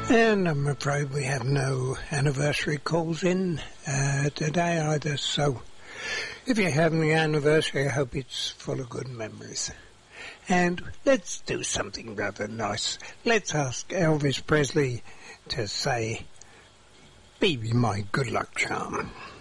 And I'm afraid we have no anniversary calls in today either, so if you're having the anniversary, I hope it's full of good memories. And let's do something rather nice. Let's ask Elvis Presley to say, "Be my good luck charm."